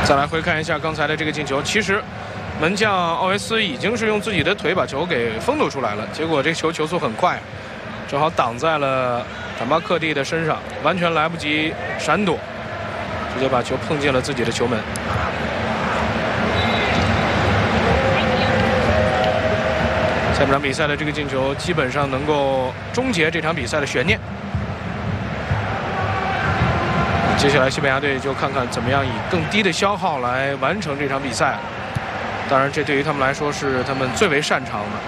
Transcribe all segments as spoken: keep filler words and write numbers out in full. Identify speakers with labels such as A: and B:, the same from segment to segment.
A: 再来回看一下刚才的这个进球，其实门将奥维斯已经是用自己的腿把球给封堵出来了，结果这球球速很快，正好挡在了坦巴克蒂的身上，完全来不及闪躲，直接把球碰进了自己的球门。下半场比赛的这个进球基本上能够终结这场比赛的悬念。接下来西班牙队就看看怎么样以更低的消耗来完成这场比赛。当然，这对于他们来说是他们最为擅长的。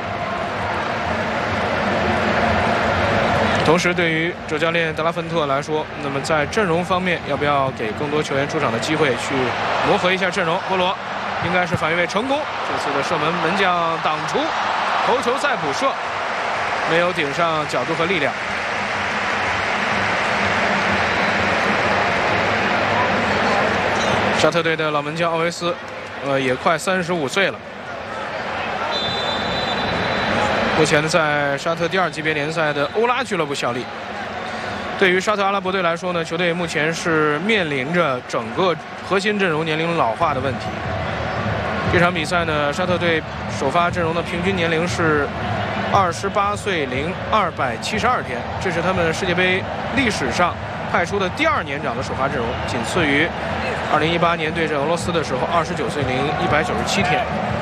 A: 同时，对于主教练德拉芬特来说，那么在阵容方面，要不要给更多球员出场的机会，去磨合一下阵容？波罗应该是反越位成功，这次的射门门将挡出，头球再补射，没有顶上角度和力量。沙特队的老门将奥维斯，呃，也快三十五岁了。目前呢，在沙特第二级别联赛的欧拉俱乐部效力。对于沙特阿拉伯队来说呢，球队目前是面临着整个核心阵容年龄老化的问题。这场比赛呢，沙特队首发阵容的平均年龄是二十八岁零二百七十二天，这是他们世界杯历史上派出的第二年长的首发阵容，仅次于二零一八年对阵俄罗斯的时候二十九岁零一百九十七天。